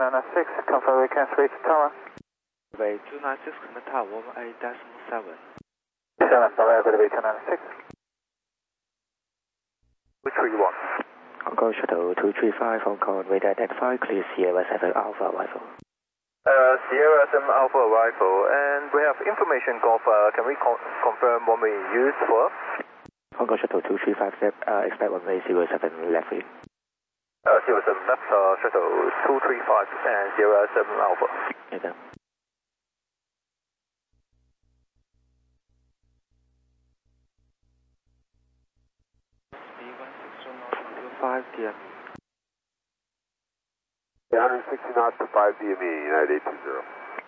296, confirm we can reach tower. Runway 296, connect tower 18.7. 7, November, good to be 296. Which way you want? Hong Kong Shuttle 235, Hong Kong, radar identify, clear Sierra 7 Alpha arrival. Sierra 7 Alpha arrival, and we have information Golf, can we confirm what we use for? Hong Kong Shuttle 235, expect runway 07 left wing. 07 left, Shuttle 235 and Sierra 7 Alpha. Okay. B16 DM. 160 knots to 5 DME, United 820.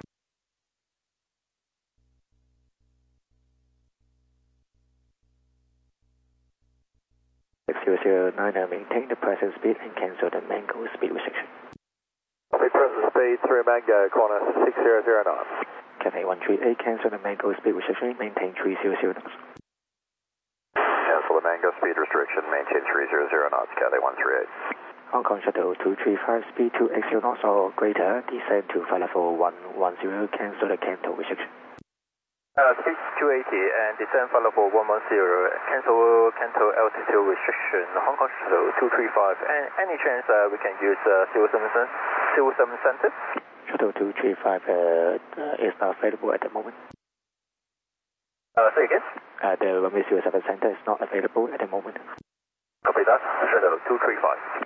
Maintain the present speed and cancel the mango speed restriction. Copy, present speed 3 Mango, corner 600 knots. Cathay 138, cancel the mango speed restriction, maintain 300 knots. Cancel the Mango speed restriction, maintain 300 knots, Cathay 138. Hong Kong Shuttle 235, speed 280 knots or greater, descend to flight level 110, cancel the Canto restriction. Speed 280 and descend flight level 110, cancel Canto altitude restriction, Hong Kong Shuttle 235, and any chance we can use 07 center? Shuttle 235 is not available at the moment. Say again? The runway 07 center is not available at the moment. Copy that, Shuttle 235.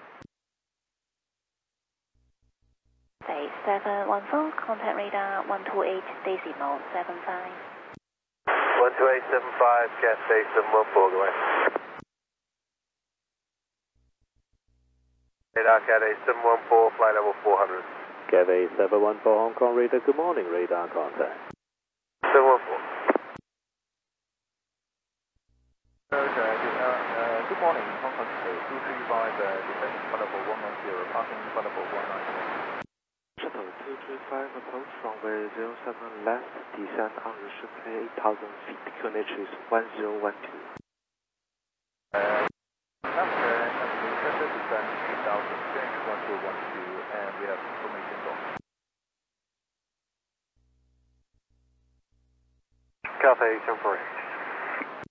Say 714, contact radar 128, decimal 75. 12875, gas station 14, go ahead. Radar Cathay 714, flight level 400. Cathay 714 Hong Kong radar, good morning, radar contact. 714. Good morning, Hong Kong Shuttle 235, descending flight level 110, passing flight level 190. Shuttle 235, approach runway 07 left, descend on restriction 8,000 feet, QNH is 1012. Left descend 8,000, QNH 1012, and we have information Golf. Cathay 748.